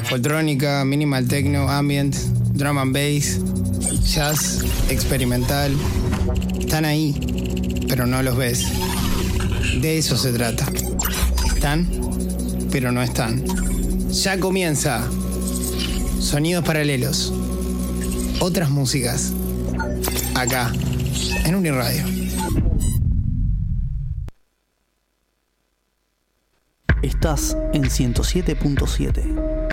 Foltrónica, minimal techno, ambient, drum and bass, jazz, experimental. Están ahí, pero no los ves. De eso se trata. Están, pero no están. Ya comienza. Sonidos paralelos. Otras músicas. Acá, en Uniradio. Estás en 107.7.